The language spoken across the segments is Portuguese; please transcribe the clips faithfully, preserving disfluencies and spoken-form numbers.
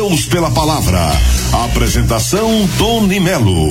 Deus pela palavra. Apresentação Tony Melo.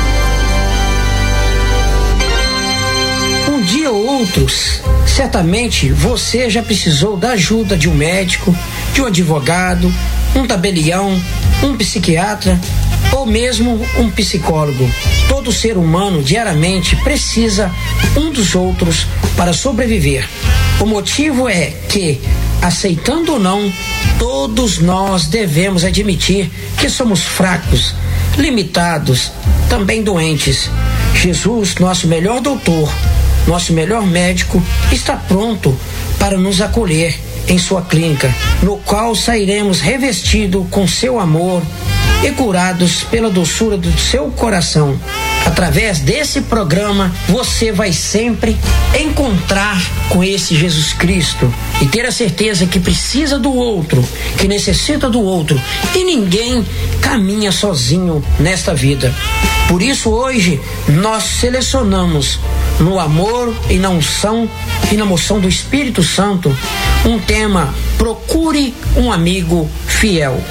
Um dia ou outros, certamente você já precisou da ajuda de um médico, de um advogado, um tabelião, um psiquiatra ou mesmo um psicólogo. Todo ser humano diariamente precisa um dos outros para sobreviver. O motivo é que, aceitando ou não, todos nós devemos admitir que somos fracos, limitados, também doentes. Jesus, nosso melhor doutor, nosso melhor médico, está pronto para nos acolher em sua clínica, no qual sairemos revestidos com seu amor e curados pela doçura do seu coração. Através desse programa, você vai sempre encontrar com esse Jesus Cristo e ter a certeza que precisa do outro, que necessita do outro, e ninguém caminha sozinho nesta vida. Por isso, hoje, nós selecionamos no amor e na unção e na moção do Espírito Santo um tema: procure um amigo fiel.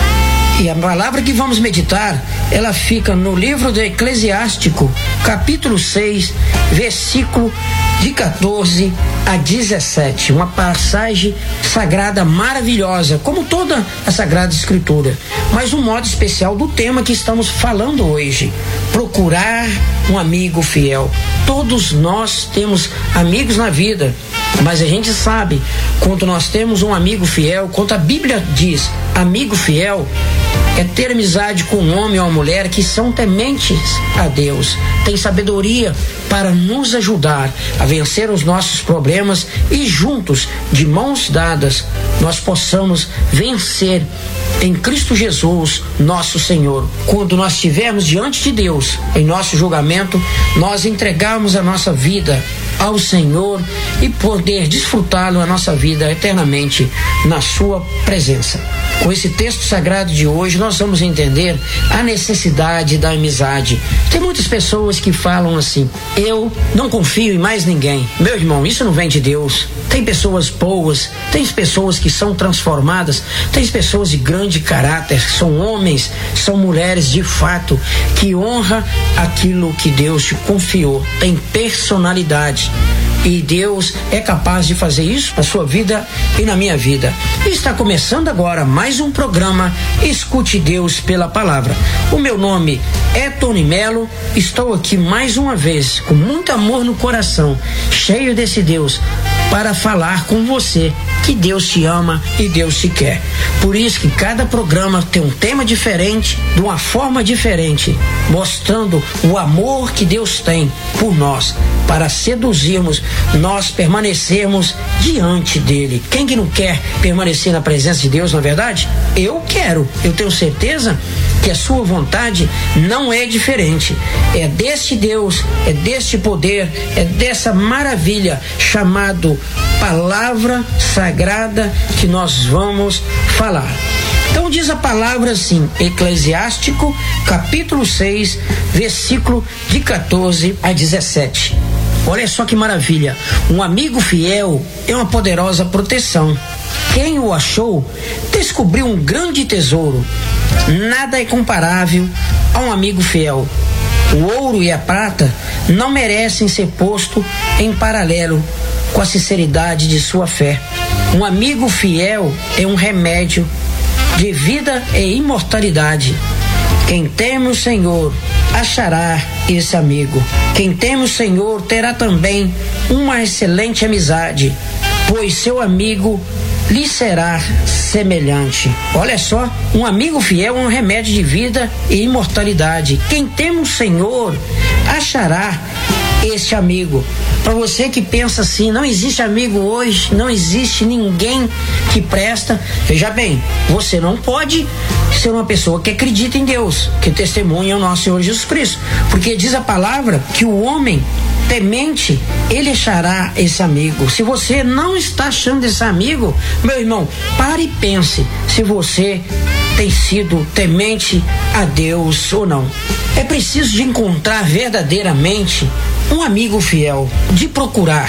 E a palavra que vamos meditar, ela fica no livro do Eclesiástico, capítulo seis, versículo de quatorze a dezessete. Uma passagem sagrada maravilhosa, como toda a Sagrada Escritura, mas um modo especial do tema que estamos falando hoje: procurar um amigo fiel. Todos nós temos amigos na vida, mas a gente sabe, quando nós temos um amigo fiel, quando a Bíblia diz amigo fiel, é ter amizade com um homem ou uma mulher que são tementes a Deus, tem sabedoria para nos ajudar a vencer os nossos problemas e juntos, de mãos dadas, nós possamos vencer em Cristo Jesus, nosso Senhor. Quando nós estivermos diante de Deus, em nosso julgamento, nós entregarmos a nossa vida ao Senhor e poder desfrutá-lo a nossa vida eternamente na sua presença. Com esse texto sagrado de hoje, nós vamos entender a necessidade da amizade. Tem muitas pessoas que falam assim: eu não confio em mais ninguém. Meu irmão, isso não vem de Deus. Tem pessoas boas, tem pessoas que são transformadas, tem pessoas de grande caráter, são homens, são mulheres de fato, que honram aquilo que Deus te confiou, tem personalidade. E Deus é capaz de fazer isso na sua vida e na minha vida. E está começando agora mais um programa Escute Deus pela Palavra. O meu nome é Tony Melo, estou aqui mais uma vez com muito amor no coração, cheio desse Deus, para falar com você que Deus te ama e Deus te quer. Por isso que cada programa tem um tema diferente, de uma forma diferente, mostrando o amor que Deus tem por nós, para seduzirmos, nós permanecermos diante dele. Quem que não quer permanecer na presença de Deus, na verdade? Eu quero, eu tenho certeza que a sua vontade não é diferente. É deste Deus, é deste poder, é dessa maravilha chamado Palavra Sagrada que nós vamos falar. Então diz a palavra assim, Eclesiástico, capítulo seis, versículo de quatorze a dezessete. Olha só que maravilha. Um amigo fiel é uma poderosa proteção. Quem o achou descobriu um grande tesouro. Nada é comparável a um amigo fiel. O ouro e a prata não merecem ser posto em paralelo com a sinceridade de sua fé. Um amigo fiel é um remédio de vida e imortalidade. Quem teme o Senhor achará esse amigo. Quem teme o Senhor terá também uma excelente amizade, pois seu amigo lhe será semelhante. Olha só, um amigo fiel é um remédio de vida e imortalidade. Quem teme o Senhor achará este amigo. Para você que pensa assim, não existe amigo hoje, não existe ninguém que presta, veja bem, você não pode ser uma pessoa que acredita em Deus, que testemunha o nosso Senhor Jesus Cristo, porque diz a palavra que o homem temente, ele achará esse amigo. Se você não está achando esse amigo, meu irmão, pare e pense se você tem sido temente a Deus ou não. É preciso de encontrar verdadeiramente um amigo fiel, de procurar.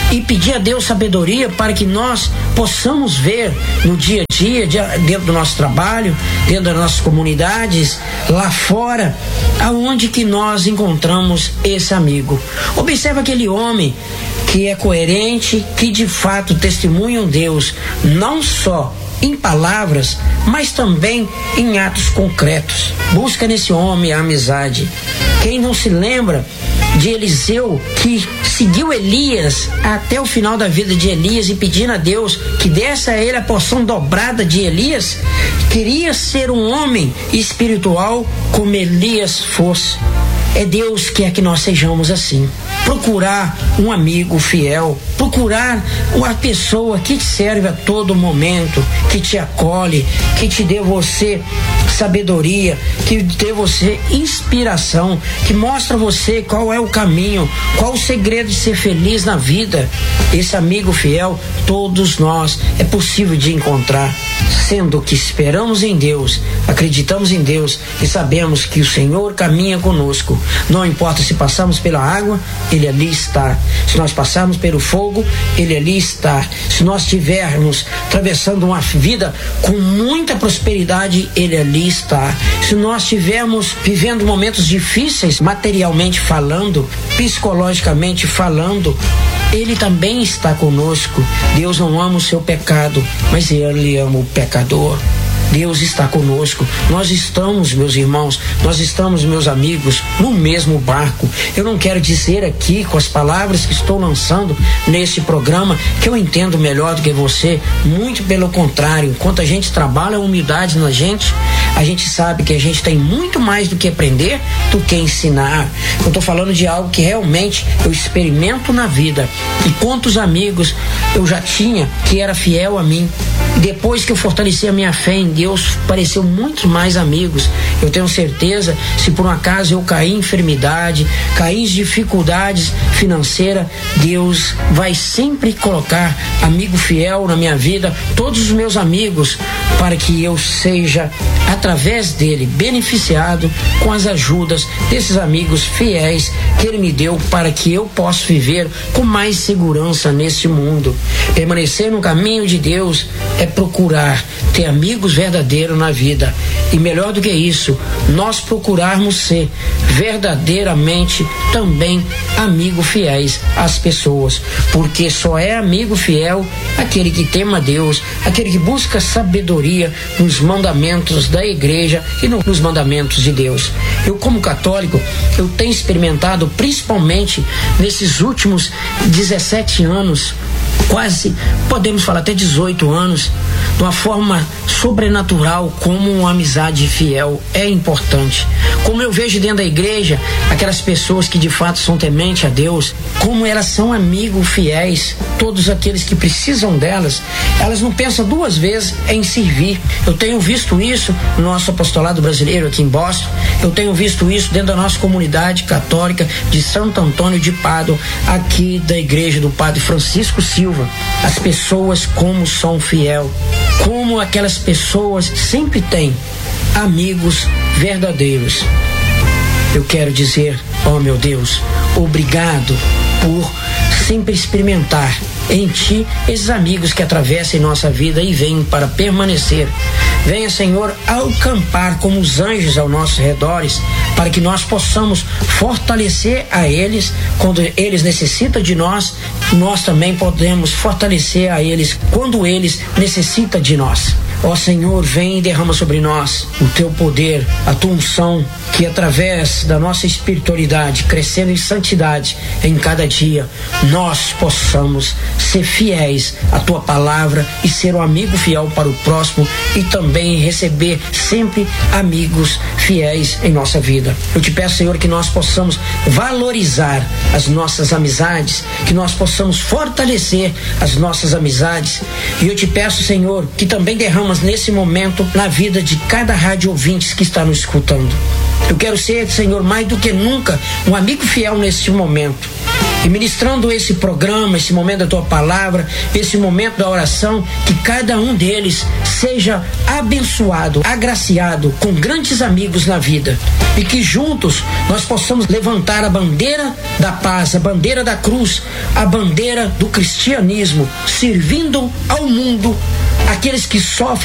e pedir a Deus sabedoria para que nós possamos ver no dia a dia, dentro do nosso trabalho, dentro das nossas comunidades, lá fora, aonde que nós encontramos esse amigo. Observa aquele homem que é coerente, que de fato testemunha um Deus, não só em palavras, mas também em atos concretos. Busca nesse homem a amizade. Quem não se lembra de Eliseu, que seguiu Elias até o final da vida de Elias e pedindo a Deus que desse a ele a porção dobrada de Elias? Queria ser um homem espiritual como Elias fosse. É Deus que quer que nós sejamos assim. Procurar um amigo fiel, procurar uma pessoa que te serve a todo momento, que te acolhe, que te dê você sabedoria, que dê você inspiração, que mostra a você qual é o caminho, qual o segredo de ser feliz na vida. Esse amigo fiel, todos nós, é possível de encontrar, sendo que esperamos em Deus, acreditamos em Deus e sabemos que o Senhor caminha conosco. Não importa se passamos pela água, Ele ali está. Se nós passarmos pelo fogo, Ele ali está. Se nós estivermos atravessando uma vida com muita prosperidade, Ele ali está. Se nós estivermos vivendo momentos difíceis, materialmente falando, psicologicamente falando, Ele também está conosco. Deus não ama o seu pecado, mas Ele ama o pecador. Deus está conosco. Nós estamos, meus irmãos, nós estamos, meus amigos, no mesmo barco. Eu não quero dizer aqui, com as palavras que estou lançando nesse programa, que eu entendo melhor do que você. Muito pelo contrário, enquanto a gente trabalha a humildade na gente, a gente sabe que a gente tem muito mais do que aprender do que ensinar. Eu estou falando de algo que realmente eu experimento na vida. E quantos amigos eu já tinha que era fiel a mim. Depois que eu fortaleci a minha fé em Deus, pareceu muito mais amigos. Eu tenho certeza, se por um acaso eu cair em enfermidade, cair em dificuldades financeiras, Deus vai sempre colocar amigo fiel na minha vida, todos os meus amigos, para que eu seja, através dele, beneficiado com as ajudas desses amigos fiéis que ele me deu, para que eu possa viver com mais segurança nesse mundo. Permanecer no caminho de Deus é procurar ter amigos verdadeiros na vida. E melhor do que isso, nós procurarmos ser verdadeiramente também amigos fiéis às pessoas. Porque só é amigo fiel aquele que teme a Deus, aquele que busca sabedoria nos mandamentos da igreja e no, nos mandamentos de Deus. Eu, como católico, eu tenho experimentado, principalmente nesses últimos dezessete anos, quase, podemos falar até dezoito anos, de uma forma sobrenatural, como uma amizade fiel é importante. Como eu vejo dentro da igreja, aquelas pessoas que de fato são tementes a Deus, como elas são amigos fiéis, todos aqueles que precisam delas, elas não pensam duas vezes em servir. Eu tenho visto isso no nosso apostolado brasileiro aqui em Boston, eu tenho visto isso dentro da nossa comunidade católica de Santo Antônio de Pádua, aqui da igreja do Padre Francisco Silva. As pessoas como são fiel, como aquelas pessoas sempre têm amigos verdadeiros. Eu quero dizer, oh meu Deus, obrigado por sempre experimentar em Ti esses amigos que atravessam em nossa vida e vêm para permanecer. Venha, Senhor, acampar como os anjos ao nossos redores, para que nós possamos fortalecer a eles quando eles necessitam de nós. Nós também podemos fortalecer a eles quando eles necessitam de nós. Ó Senhor, vem e derrama sobre nós o Teu poder, a Tua unção, que através da nossa espiritualidade, crescendo em santidade em cada dia, nós possamos ser fiéis à Tua palavra e ser um amigo fiel para o próximo e também receber sempre amigos fiéis em nossa vida. Eu te peço, Senhor, que nós possamos valorizar as nossas amizades, que nós possamos fortalecer as nossas amizades. E eu te peço, Senhor, que também derrama nesse momento na vida de cada rádio ouvinte que está nos escutando. Eu quero ser, Senhor, mais do que nunca um amigo fiel nesse momento. E ministrando esse programa, esse momento da tua palavra, esse momento da oração, que cada um deles seja abençoado, agraciado com grandes amigos na vida, e que juntos nós possamos levantar a bandeira da paz, a bandeira da cruz, a bandeira do cristianismo, servindo ao mundo, aqueles que sofrem